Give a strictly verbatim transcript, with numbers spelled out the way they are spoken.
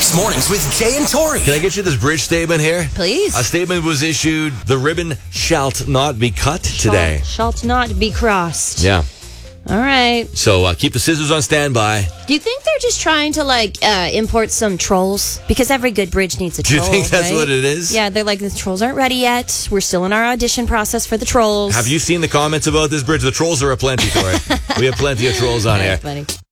Mix Mornings with Jay and Tori. Can I get you this bridge statement here? Please. A statement was issued. The ribbon shalt not be cut today. Shalt, shalt not be crossed. Yeah. All right. So uh, keep the scissors on standby. Do you think they're just trying to, like, uh, import some trolls? Because every good bridge needs a Do you troll, think that's right? what it is? Yeah, they're like, the trolls aren't ready yet. We're still in our audition process for the trolls. Have you seen the comments about this bridge? The trolls are aplenty, Tori. We have plenty of trolls on here. Funny.